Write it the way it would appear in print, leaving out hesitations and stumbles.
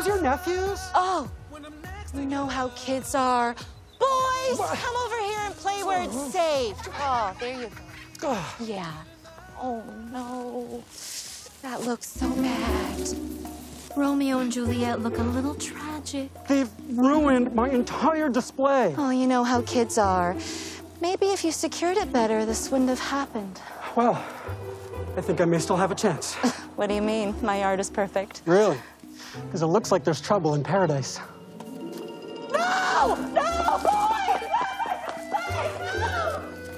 those your nephews? Oh, you know how kids are. Boys, come over here and play where it's safe. Oh, there you go. Yeah. Oh, no. That looks so bad. Romeo and Juliet look a little tragic. They've ruined my entire display. Oh, you know how kids are. Maybe if you secured it better, this wouldn't have happened. Well, I think I may still have a chance. What do you mean? My art is perfect. Really? Because it looks like there's trouble in paradise. No! No!